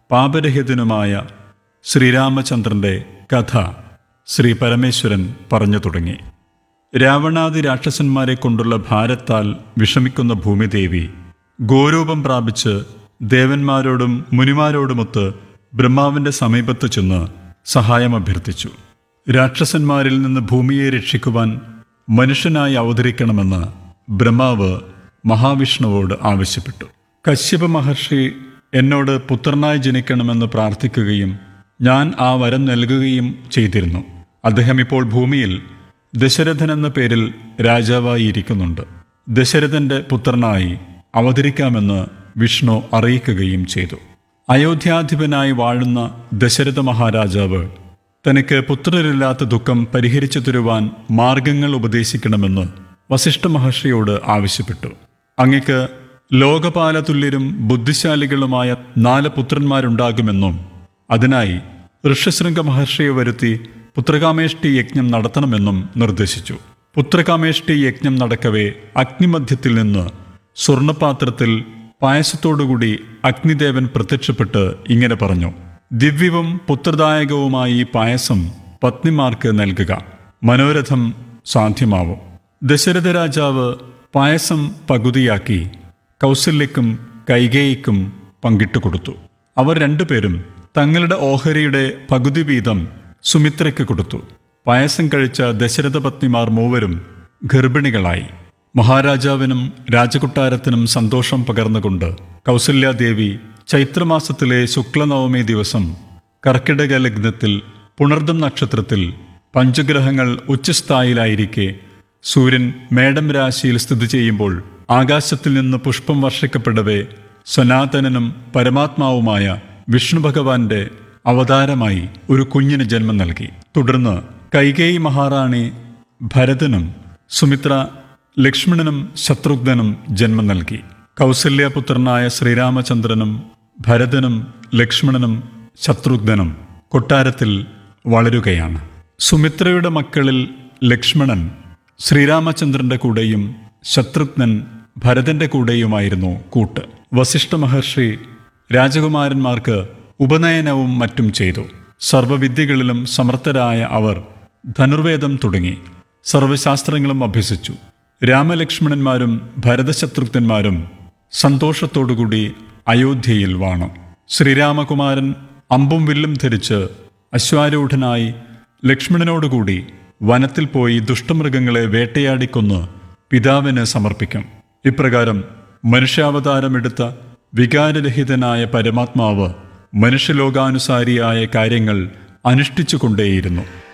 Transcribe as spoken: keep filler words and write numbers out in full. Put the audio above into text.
പാപരഹിതനുമായ ശ്രീരാമചന്ദ്രൻ്റെ കഥ ശ്രീ പരമേശ്വരൻ പറഞ്ഞു തുടങ്ങി. രാവണാദി രാക്ഷസന്മാരെ കൊണ്ടുള്ള ഭാരത്താൽ വിഷമിക്കുന്ന ഭൂമിദേവി ഗോരൂപം പ്രാപിച്ച് ദേവന്മാരോടും മുനിമാരോടുമൊത്ത് ബ്രഹ്മാവിൻ്റെ സമീപത്ത് ചെന്ന് സഹായം അഭ്യർത്ഥിച്ചു. രാക്ഷസന്മാരിൽ നിന്ന് ഭൂമിയെ രക്ഷിക്കുവാൻ മനുഷ്യനായി അവതരിക്കണമെന്ന് ബ്രഹ്മാവ് മഹാവിഷ്ണുവോട് ആവശ്യപ്പെട്ടു. കശ്യപ മഹർഷി എന്നോട് പുത്രനായി ജനിക്കണമെന്ന് പ്രാർത്ഥിക്കുകയും ഞാൻ ആ വരം നൽകുകയും ചെയ്തിരുന്നു. അദ്ദേഹം ഇപ്പോൾ ഭൂമിയിൽ ദശരഥൻ എന്ന പേരിൽ രാജാവായി ഇരിക്കുന്നുണ്ട്. ദശരഥൻ്റെ പുത്രനായി അവതരിക്കാമെന്ന് വിഷ്ണു അറിയിക്കുകയും ചെയ്തു. അയോധ്യാധിപനായി വാഴുന്ന ദശരഥ മഹാരാജാവ് തനിക്ക് പുത്രരില്ലാത്ത ദുഃഖം പരിഹരിച്ചു തരുവാൻ മാർഗങ്ങൾ ഉപദേശിക്കണമെന്ന് വസിഷ്ഠ മഹർഷിയോട് ആവശ്യപ്പെട്ടു. അങ്ങക്ക് ലോകപാലതുല്യരും ബുദ്ധിശാലികളുമായ നാല് പുത്രന്മാരുണ്ടാകുമെന്നും അതിനായി ഋഷ്യശൃംഗ മഹർഷിയെ വരുത്തി പുത്രകാമേഷ്ടി യജ്ഞം നടത്തണമെന്നും നിർദ്ദേശിച്ചു. പുത്രകാമേഷ്ടി യജ്ഞം നടക്കവേ അഗ്നിമധ്യത്തിൽ നിന്ന് സ്വർണപാത്രത്തിൽ പായസത്തോടുകൂടി അഗ്നിദേവൻ പ്രത്യക്ഷപ്പെട്ട് ഇങ്ങനെ പറഞ്ഞു: ദിവ്യവും പുത്രദായകവുമായി ഈ പായസം പത്നിമാർക്ക് നൽകുക, മനോരഥം സാധ്യമാവും. ദശരഥ രാജാവ് പായസം പകുതിയാക്കി കൗസല്യക്കും കൈകേയിക്കും പങ്കിട്ടു കൊടുത്തു. അവർ രണ്ടുപേരും തങ്ങളുടെ ഓഹരിയുടെ പകുതി വീതം സുമിത്രയ്ക്ക് കൊടുത്തു. പായസം കഴിച്ച ദശരഥ പത്നിമാർ മൂവരും ഗർഭിണികളായി. മഹാരാജാവിനും രാജകൊട്ടാരത്തിനും സന്തോഷം പകർന്നുകൊണ്ട് കൗസല്യാദേവി ചൈത്രമാസത്തിലെ ശുക്ലനവമി ദിവസം കർക്കിടക ലഗ്നത്തിൽ പുണർദം നക്ഷത്രത്തിൽ പഞ്ചഗ്രഹങ്ങൾ ഉച്ചസ്ഥായിലായിരിക്കെ സൂര്യൻ മേടം രാശിയിൽ സ്ഥിതി ചെയ്യുമ്പോൾ ആകാശത്തിൽ നിന്ന് പുഷ്പം വർഷിക്കപ്പെടവേ സനാതനനും പരമാത്മാവുമായ വിഷ്ണു ഭഗവാന്റെ അവതാരമായി ഒരു കുഞ്ഞിന് ജന്മം നൽകി. തുടർന്ന് കൈകേയി മഹാറാണി ഭരതനും സുമിത്ര ലക്ഷ്മണനും ശത്രുഘ്നനും ജന്മം നൽകി. കൗസല്യപുത്രനായ ശ്രീരാമചന്ദ്രനും ഭരതനും ലക്ഷ്മണനും ശത്രുഘ്നനും കൊട്ടാരത്തിൽ വളരുകയാണ്. സുമിത്രയുടെ മക്കളിൽ ലക്ഷ്മണൻ ശ്രീരാമചന്ദ്രന്റെ കൂടെയും ശത്രുഘ്നൻ ഭരതന്റെ കൂടെയുമായിരുന്നു കൂട്ട്. വസിഷ്ഠ മഹർഷി രാജകുമാരന്മാർക്ക് ഉപനയനവും മറ്റും ചെയ്തു. സർവവിദ്യകളിലും സമർത്ഥരായ അവർ ധനുർവേദം തുടങ്ങി സർവശാസ്ത്രങ്ങളും അഭ്യസിച്ചു. രാമലക്ഷ്മണന്മാരും ഭരതശത്രുഘ്നന്മാരും സന്തോഷത്തോടുകൂടി അയോധ്യയിൽ വാണു. ശ്രീരാമകുമാരൻ അമ്പും വില്ലും ധരിച്ച് അശ്വാരൂഢനായി ലക്ഷ്മണനോടുകൂടി വനത്തിൽ പോയി ദുഷ്ടമൃഗങ്ങളെ വേട്ടയാടിക്കൊന്ന് പിതാവിന് സമർപ്പിക്കും. ഇപ്രകാരം മനുഷ്യാവതാരമെടുത്ത വികാരരഹിതനായ പരമാത്മാവ് മനുഷ്യലോകാനുസാരിയായ കാര്യങ്ങൾ അനുഷ്ഠിച്ചുകൊണ്ടേയിരുന്നു.